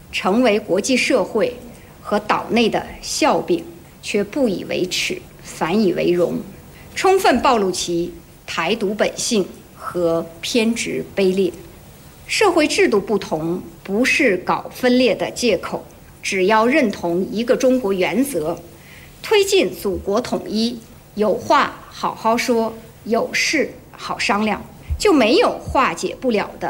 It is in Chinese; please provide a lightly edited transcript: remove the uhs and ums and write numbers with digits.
成为国际社会和岛内的笑柄，却不以为耻，反以为荣，充分暴露其台独本性和偏执卑劣。社会制度不同不是搞分裂的借口，只要认同一个中国原则，推进祖国统一，有话好好说，有事好商量，就没有化解不了的